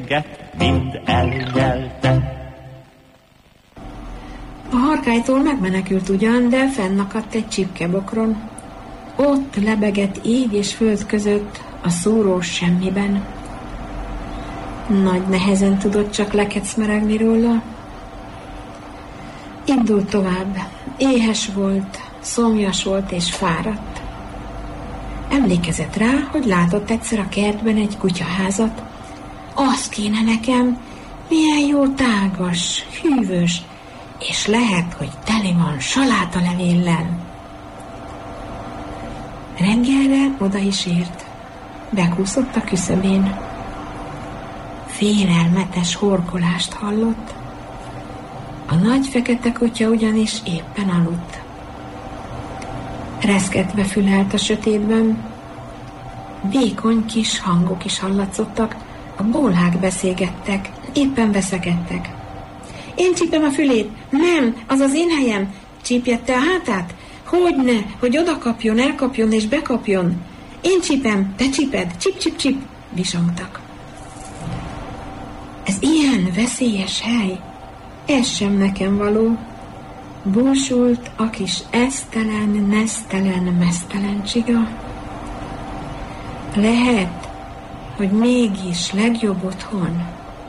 őket mind elnyelte. A harkálytól megmenekült ugyan, de fennakadt egy csipkebokron. Ott lebegett ég és föld között, a szúrós semmiben. Nagy nehezen tudott csak lekecmeregni róla. Indult tovább. Éhes volt, szomjas volt és fáradt. Emlékezett rá, hogy látott egyszer a kertben egy kutyaházat. Az kéne nekem, milyen jó tágas, hűvös, és lehet, hogy teli van salátalevéllel. Reggelre oda is ért. Bekúszott a küszöbén. Félelmetes horkolást hallott. A nagy fekete kutya ugyanis éppen aludt. Reszketve fülelt a sötétben. Vékony kis hangok is hallatszottak, a bólák beszélgettek, éppen veszekedtek. Én csípem a fülét, nem, az az én helyem. Csípjette a hátát? Hogyne, hogy oda kapjon, elkapjon és bekapjon. Én csípem, te csíped, csip-csip-csip, visongtak. Ez ilyen veszélyes hely, ez sem nekem való. Búsult a kis esztelen, nesztelen, mesztelen csiga. Lehet, hogy mégis legjobb otthon.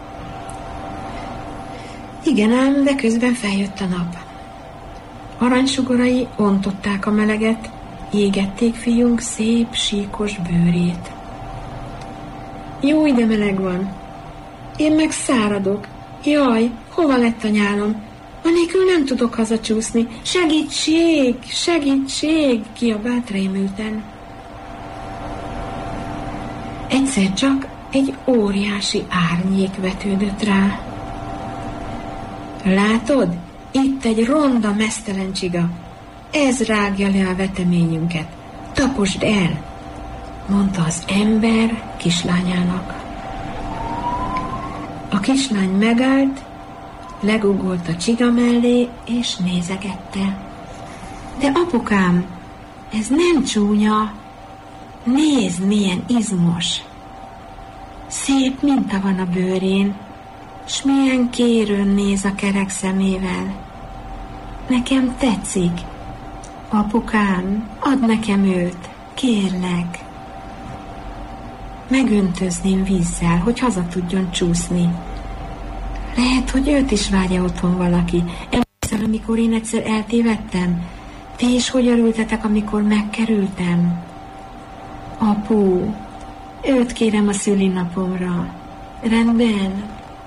Igen ám, de közben feljött a nap. Aranysugarai ontották a meleget, égették fiunk szép, síkos bőrét. Jó, ide meleg van. Én meg száradok. Jaj, hova lett a nyálom? Anélkül nem tudok hazacsúszni. Segítség, segítség, kiabált rémülten. Egyszer csak egy óriási árnyék vetődött rá. Látod? Itt egy ronda, mesztelen csiga. Ez rágja le a veteményünket. Taposd el, mondta az ember kislányának. A kislány megállt, legugolt a csiga mellé, és nézegette. De apukám, ez nem csúnya. Nézd, milyen izmos. Szép minta van a bőrén, s milyen kérőn néz a kerek szemével. Nekem tetszik. Apukám, add nekem őt, kérlek. Megöntözném vízzel, hogy haza tudjon csúszni. Lehet, hogy őt is várja otthon valaki. Emlékszel, amikor én egyszer eltévedtem? Ti is hogy örültetek, amikor megkerültem? Apu, őt kérem a szülinapomra. Rendben?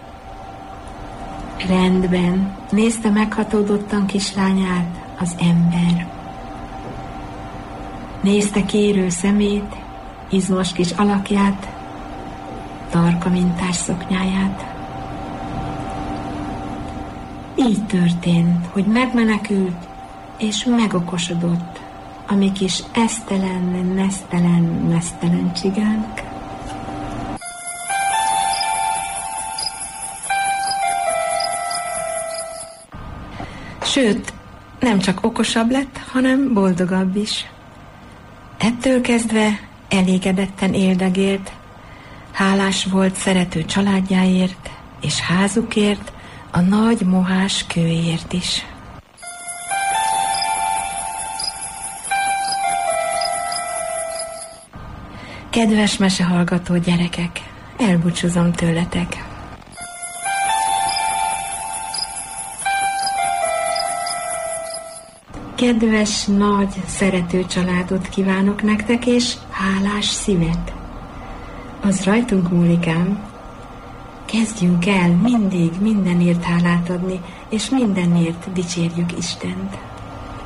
Rendben. Nézte meghatódottan kislányát az ember. Nézte kérő szemét, izmos kis alakját, tarka mintás szoknyáját. Így történt, hogy megmenekült és megokosodott a mi kis esztelen, nesztelen, mesztelen csigánk. Sőt, nem csak okosabb lett, hanem boldogabb is. Ettől kezdve elégedetten éldegélt, hálás volt szerető családjáért és házukért, a nagy mohás kőért is. Kedves mesehallgató gyerekek, elbúcsúzom tőletek. Kedves, nagy, szerető családot kívánok nektek, és hálás szívet. Az rajtunk múlik ám. Kezdjünk el mindig mindenért hálát adni, és mindenért dicsérjük Istent.